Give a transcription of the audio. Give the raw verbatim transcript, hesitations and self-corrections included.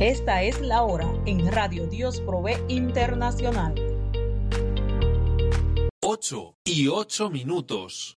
Esta es la hora en Radio Dios Provee Internacional. ocho y ocho minutos.